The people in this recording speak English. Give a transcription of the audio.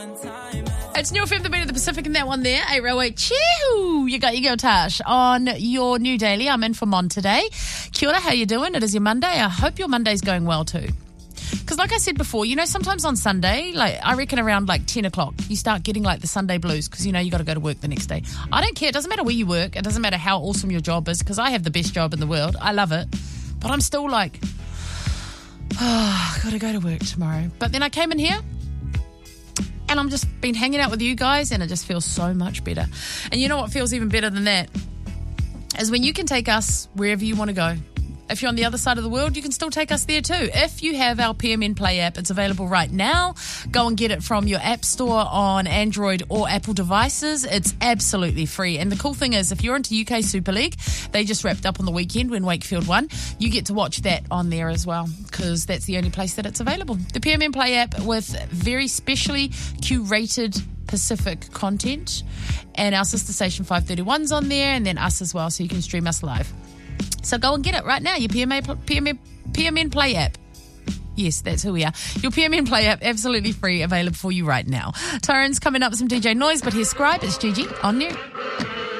It's New FM, the beat of the Pacific, and that one there, 808. Chew! You got your girl Tash on your new daily. I'm in for Mon today. Kia ora, how you doing? It is your Monday. I hope your Monday's going well too. Because like I said before, sometimes on Sunday, I reckon around 10 o'clock, you start getting the Sunday blues because you got to go to work the next day. I don't care. It doesn't matter where you work. It doesn't matter how awesome your job is because I have the best job in the world. I love it. But I'm still I've got to go to work tomorrow. But then I came in here and I'm just been hanging out with you guys and it just feels so much better. And you know what feels even better than that? Is when you can take us wherever you want to go. If you're on the other side of the world, you can still take us there too. If you have our PMN Play app, it's available right now. Go and get it from your app store on Android or Apple devices. It's absolutely free. And the cool thing is, if you're into UK Super League, they just wrapped up on the weekend when Wakefield won. You get to watch that on there as well because that's the only place that it's available. The PMN Play app with very specially curated Pacific content. And our sister station 531's on there and then us as well, so you can stream us live. So go and get it right now, your PMN Play app. Yes, that's who we are. Your PMN Play app, absolutely free, available for you right now. Tyron's coming up with some DJ noise, but here's Scribe. It's Gigi on New.